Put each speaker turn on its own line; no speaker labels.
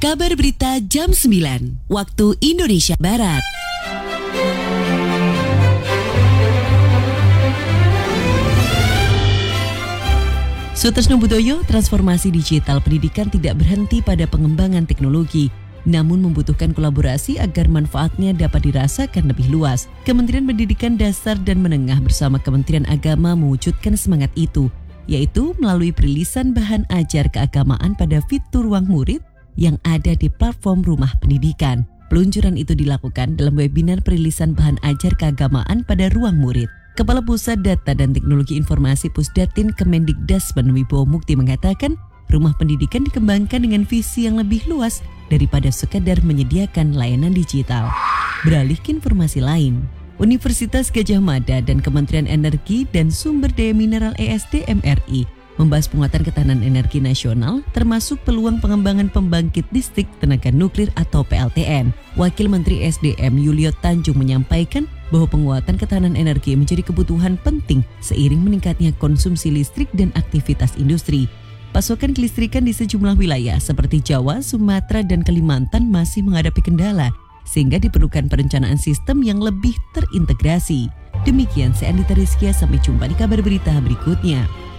Kabar Berita Jam 9, waktu Indonesia Barat. Sutasno Budoyo, transformasi digital pendidikan tidak berhenti pada pengembangan teknologi, namun membutuhkan kolaborasi agar manfaatnya dapat dirasakan lebih luas. Kementerian Pendidikan Dasar dan Menengah bersama Kementerian Agama mewujudkan semangat itu, yaitu melalui perilisan bahan ajar keagamaan pada fitur ruang murid yang ada di platform Rumah Pendidikan. Peluncuran itu dilakukan dalam webinar perilisan bahan ajar keagamaan pada ruang murid. Kepala Pusat Data dan Teknologi Informasi Pusdatin Kemendikdas Wibowo Mukti mengatakan, rumah pendidikan dikembangkan dengan visi yang lebih luas daripada sekadar menyediakan layanan digital. Beralih ke informasi lain, Universitas Gadjah Mada dan Kementerian Energi dan Sumber Daya Mineral ESDM RI membahas penguatan ketahanan energi nasional termasuk peluang pengembangan pembangkit listrik tenaga nuklir atau PLTN. Wakil Menteri SDM Yulio Tanjung menyampaikan bahwa penguatan ketahanan energi menjadi kebutuhan penting seiring meningkatnya konsumsi listrik dan aktivitas industri. Pasokan kelistrikan di sejumlah wilayah seperti Jawa, Sumatera, dan Kalimantan masih menghadapi kendala, sehingga diperlukan perencanaan sistem yang lebih terintegrasi. Demikian saya Andita Rizkia, sampai jumpa di kabar berita berikutnya.